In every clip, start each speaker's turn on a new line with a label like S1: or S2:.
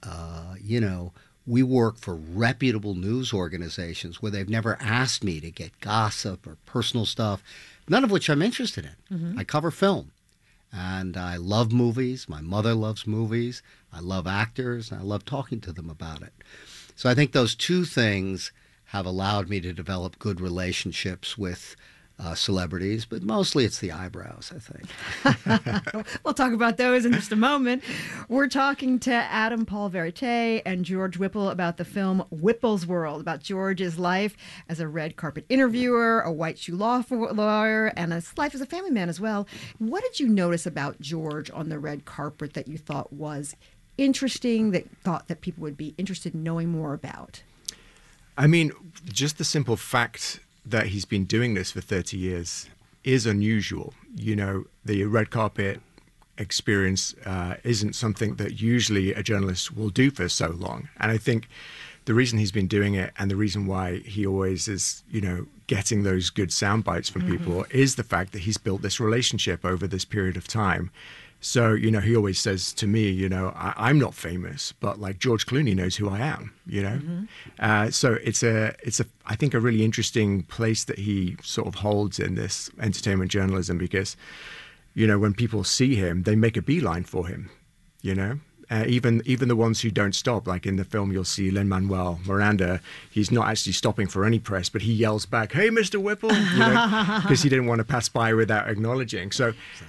S1: you know, we work for reputable news organizations where they've never asked me to get gossip or personal stuff, none of which I'm interested in. I cover film. And I love movies. My mother loves movies. I love actors. And I love talking to them about it. So I think those two things have allowed me to develop good relationships with celebrities, but mostly it's the eyebrows, I think.
S2: We'll talk about those in just a moment. We're talking to Adam Paul Verite and George Whipple about the film Whipple's World, about George's life as a red carpet interviewer, a white shoe lawyer, and his life as a family man as well. What did you notice about George on the red carpet that you thought was interesting, that you thought that people would be interested in knowing more about?
S3: I mean, just the simple fact that he's been doing this for 30 years is unusual. You know, the red carpet experience isn't something that usually a journalist will do for so long. And I think the reason he's been doing it and the reason why he always is, you know, getting those good sound bites from people is the fact that he's built this relationship over this period of time. So, you know, he always says to me, you know, I'm not famous, but like George Clooney knows who I am, you know. So it's I think a really interesting place that he sort of holds in this entertainment journalism because, you know, when people see him, they make a beeline for him, you know. Even the ones who don't stop, like in the film, you'll see Lin-Manuel Miranda. He's not actually stopping for any press, but he yells back, "Hey, Mr. Whipple," you know, because he didn't want to pass by without acknowledging. So.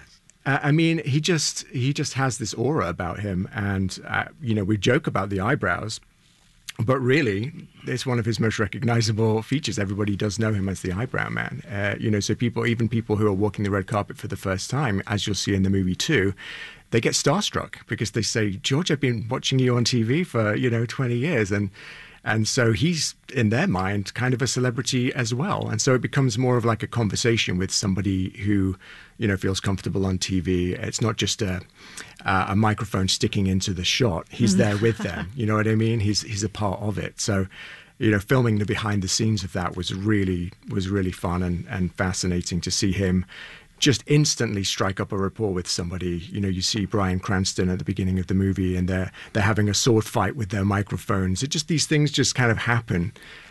S3: I mean, he just has this aura about him, and you know, we joke about the eyebrows, but really, it's one of his most recognizable features. Everybody does know him as the Eyebrow Man. You know, so even people who are walking the red carpet for the first time, as you'll see in the movie too, they get starstruck because they say, "George, I've been watching you on TV for 20 years," and so he's, in their mind, kind of a celebrity as well. And so it becomes more of like a conversation with somebody who, you know, feels comfortable on TV. It's not just a microphone sticking into the shot. He's there with them. You know what I mean? He's a part of it. So, you know, filming the behind the scenes of that was really fun and fascinating to see him just instantly strike up a rapport with somebody. You know, you see Bryan Cranston at the beginning of the movie and they're having a sword fight with their microphones. These things just kind of happen.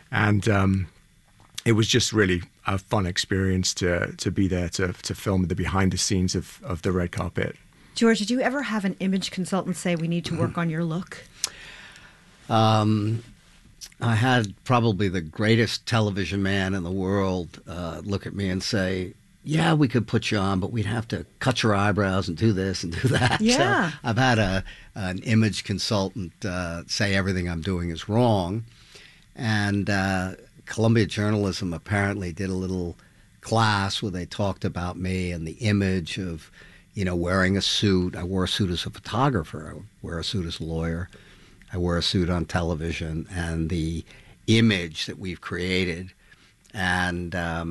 S3: And it was just really a fun experience to be there to film the behind the scenes of the red carpet.
S2: George, did you ever have an image consultant say, "We need to work on your look"?
S1: I had probably the greatest television man in the world look at me and say, "Yeah, we could put you on, but we'd have to cut your eyebrows and do this and do that."
S2: Yeah.
S1: So I've had an image consultant say everything I'm doing is wrong. And Columbia Journalism apparently did a little class where they talked about me and the image of, you know, wearing a suit. I wore a suit as a photographer. I wear a suit as a lawyer. I wear a suit on television, and the image that we've created. And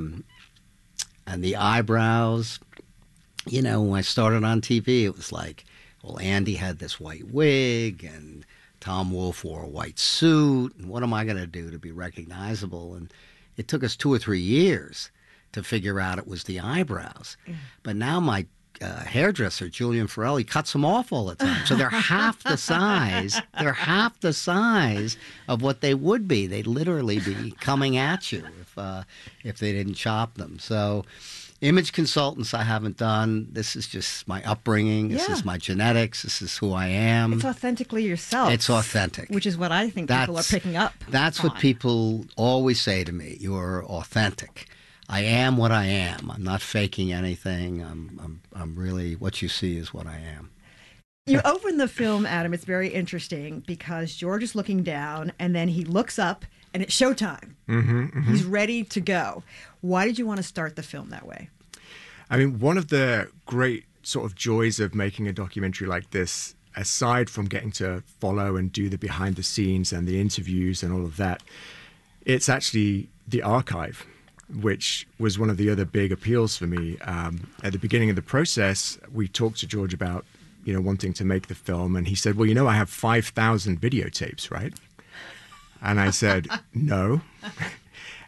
S1: the eyebrows, you know, when I started on TV, it was like, well, Andy had this white wig and Tom Wolfe wore a white suit. And what am I going to do to be recognizable? And it took us 2 or 3 years to figure out it was the eyebrows. But now my hairdresser, Julian Farrell, he cuts them off all the time. So they're half the size. They're half the size of what they would be. They'd literally be coming at you if they didn't chop them. So image consultants I haven't done. This is just my upbringing. This is my genetics. This is who I am.
S2: It's authentically yourself.
S1: It's authentic.
S2: Which is what I think people are picking up.
S1: That's what people always say to me. You're authentic. I am what I am. I'm not faking anything. I'm really, what you see is what I am.
S2: You open the film, Adam. It's very interesting because George is looking down and then he looks up and it's showtime. He's ready to go. Why did you want to start the film that way?
S3: I mean, one of the great sort of joys of making a documentary like this, aside from getting to follow and do the behind the scenes and the interviews and all of that, it's actually the archive, which was one of the other big appeals for me. At the beginning of the process, we talked to George about, wanting to make the film. And he said, well, I have 5,000 videotapes, right? And I said, no.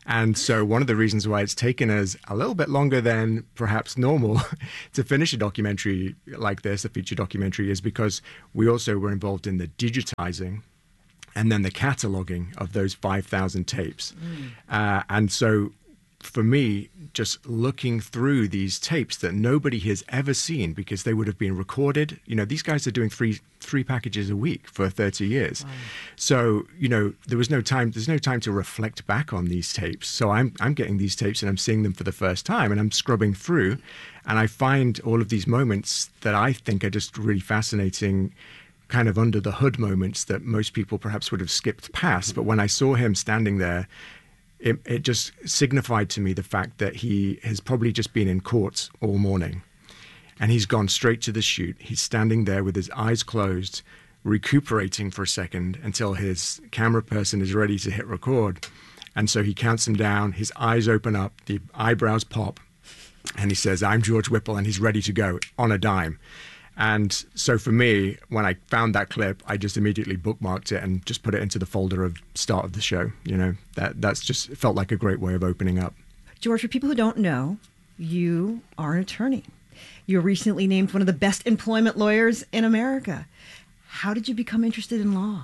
S3: And so one of the reasons why it's taken us a little bit longer than perhaps normal to finish a documentary like this, a feature documentary, is because we also were involved in the digitizing and then the cataloging of those 5,000 tapes. And so for me, just looking through these tapes that nobody has ever seen because they would have been recorded, these guys are doing three packages a week for 30 years. Wow. So, there's no time to reflect back on these tapes. So I'm getting these tapes and I'm seeing them for the first time and I'm scrubbing through and I find all of these moments that I think are just really fascinating, kind of under the hood moments that most people perhaps would have skipped past. But when I saw him standing there, it just signified to me the fact that he has probably just been in court all morning and he's gone straight to the shoot. He's standing there with his eyes closed, recuperating for a second until his camera person is ready to hit record. And so he counts him down, his eyes open up, the eyebrows pop, and he says, "I'm George Whipple," and he's ready to go on a dime. And so for me, when I found that clip, I just immediately bookmarked it and just put it into the folder of start of the show. That's just felt like a great way of opening up.
S2: George, for people who don't know, you are an attorney. You were recently named one of the best employment lawyers in America. How did you become interested in law?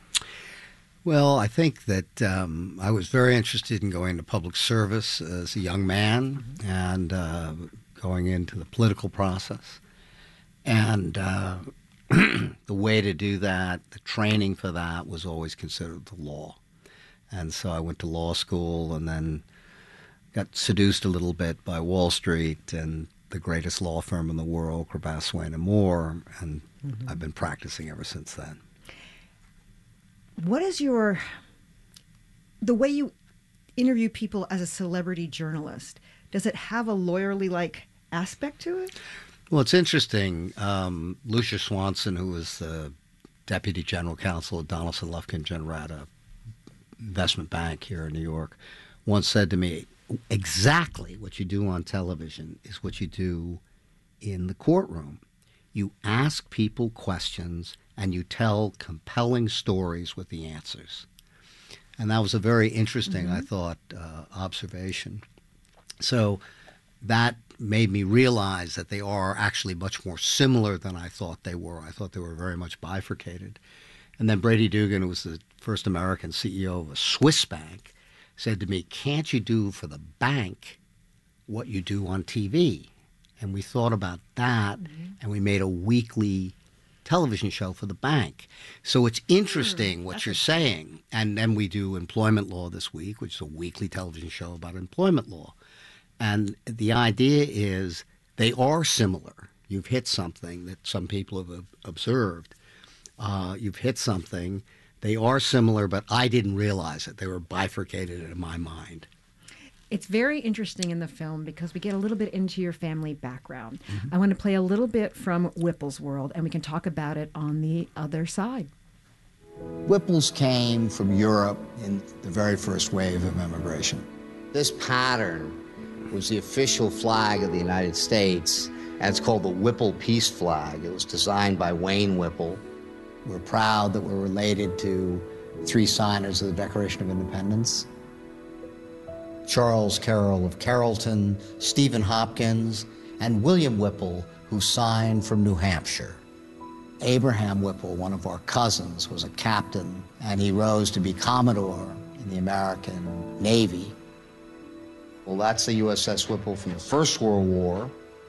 S1: Well, I think that I was very interested in going into public service as a young man and going into the political process. And the way to do that, the training for that was always considered the law. And so I went to law school and then got seduced a little bit by Wall Street and the greatest law firm in the world, Cravath, Swaine & Moore, and I've been practicing ever since then.
S2: What is the way you interview people as a celebrity journalist, does it have a lawyerly-like aspect to it?
S1: Well, it's interesting. Lucia Swanson, who was the deputy general counsel at Donaldson, Lufkin, Generata investment bank here in New York, once said to me, exactly what you do on television is what you do in the courtroom. You ask people questions and you tell compelling stories with the answers. And that was a very interesting, I thought, observation. So that made me realize that they are actually much more similar than I thought they were. I thought they were very much bifurcated. And then Brady Dugan, who was the first American CEO of a Swiss bank, said to me, "Can't you do for the bank what you do on TV?" And we thought about that, and we made a weekly television show for the bank. So it's interesting what you're saying. And then we do employment law this week, which is a weekly television show about employment law. And the idea is they are similar. You've hit something that some people have observed. You've hit something. They are similar, but I didn't realize it. They were bifurcated in my mind.
S2: It's very interesting in the film because we get a little bit into your family background. I want to play a little bit from Whipple's World, and we can talk about it on the other side.
S1: Whipples came from Europe in the very first wave of immigration. This pattern was the official flag of the United States, and it's called the Whipple Peace Flag. It was designed by Wayne Whipple. We're proud that we're related to three signers of the Declaration of Independence: Charles Carroll of Carrollton, Stephen Hopkins, and William Whipple, who signed from New Hampshire. Abraham Whipple, one of our cousins, was a captain, and he rose to be Commodore in the American Navy. Well, that's the USS Whipple from the First World War.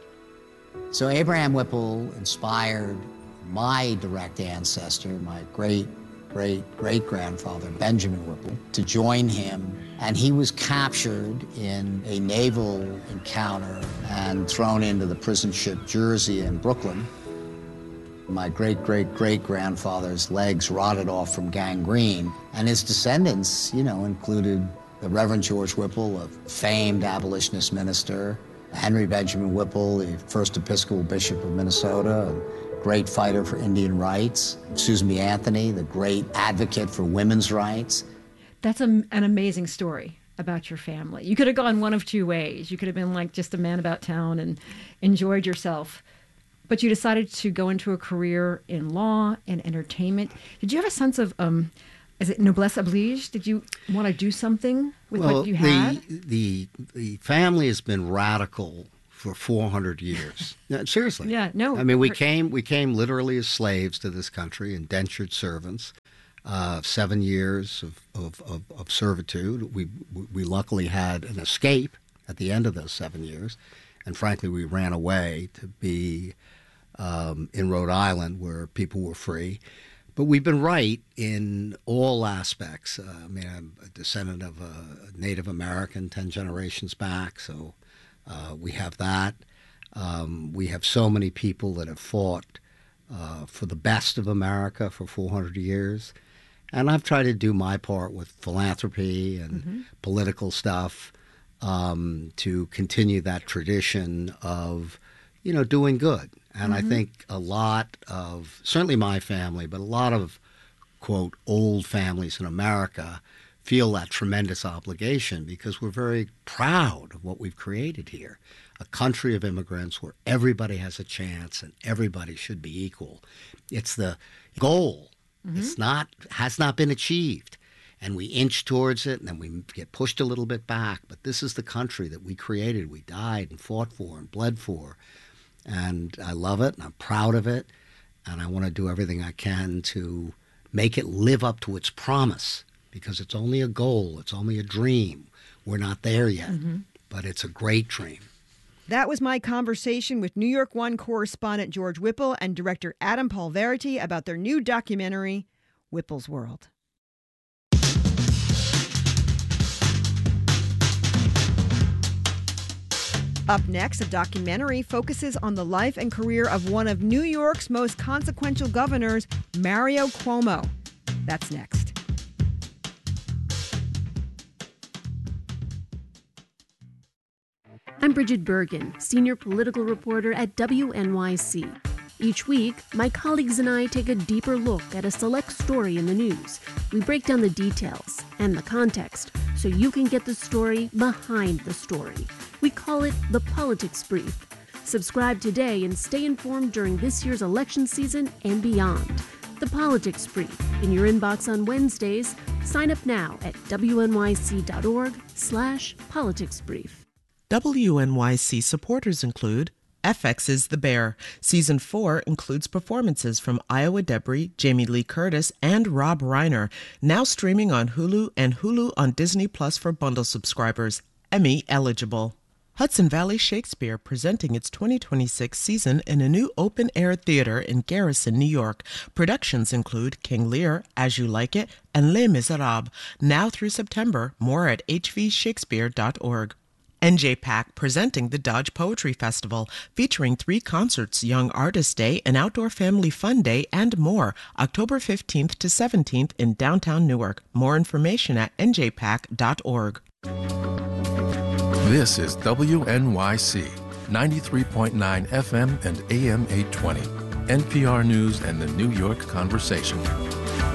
S1: So Abraham Whipple inspired my direct ancestor, my great-great-great-grandfather, Benjamin Whipple, to join him. And he was captured in a naval encounter and thrown into the prison ship Jersey in Brooklyn. My great-great-great-grandfather's legs rotted off from gangrene, and his descendants, included the Reverend George Whipple, a famed abolitionist minister, Henry Benjamin Whipple, the first Episcopal Bishop of Minnesota, a great fighter for Indian rights, Susan B. Anthony, the great advocate for women's rights.
S2: That's an amazing story about your family. You could have gone one of two ways. You could have been like just a man about town and enjoyed yourself. But you decided to go into a career in law and entertainment. Did you have a sense of Is it noblesse oblige? Did you want to do something with what you had?
S1: The family has been radical for 400 years. No, seriously.
S2: Yeah, no.
S1: I mean, we came literally as slaves to this country, indentured servants. 7 years of servitude. We luckily had an escape at the end of those 7 years, and frankly, we ran away to be in Rhode Island where people were free. But we've been right in all aspects. I mean, I'm a descendant of a Native American 10 generations back, so we have that. We have so many people that have fought for the best of America for 400 years. And I've tried to do my part with philanthropy and political stuff to continue that tradition of, doing good. And I think a lot of, certainly my family, but a lot of, quote, old families in America feel that tremendous obligation because we're very proud of what we've created here. A country of immigrants where everybody has a chance and everybody should be equal. It's the goal. Has not been achieved. And we inch towards it, and then we get pushed a little bit back. But this is the country that we created, we died and fought for and bled for. And I love it, and I'm proud of it. And I want to do everything I can to make it live up to its promise, because it's only a goal, it's only a dream. We're not there yet, but it's a great dream.
S2: That was my conversation with New York One correspondent George Whipple and director Adam Paul Verity about their new documentary, Whipple's World. Up next, a documentary focuses on the life and career of one of New York's most consequential governors, Mario Cuomo. That's next.
S4: I'm Bridget Bergen, senior political reporter at WNYC. Each week, my colleagues and I take a deeper look at a select story in the news. We break down the details and the context so you can get the story behind the story. We call it the Politics Brief. Subscribe today and stay informed during this year's election season and beyond. The Politics Brief in your inbox on Wednesdays. Sign up now at wnyc.org/politicsbrief.
S5: WNYC supporters include FX's The Bear. Season 4 includes performances from Iowa Debris, Jamie Lee Curtis, and Rob Reiner. Now streaming on Hulu and Hulu on Disney Plus for bundle subscribers. Emmy eligible. Hudson Valley Shakespeare presenting its 2026 season in a new open-air theater in Garrison, New York. Productions include King Lear, As You Like It, and Les Miserables. Now through September. More at hvshakespeare.org. NJPAC presenting the Dodge Poetry Festival, featuring 3 concerts, Young Artist Day, an Outdoor Family Fun Day, and more, October 15th to 17th in downtown Newark. More information at njpac.org.
S6: This is WNYC, 93.9 FM and AM 820, NPR News and the New York Conversation.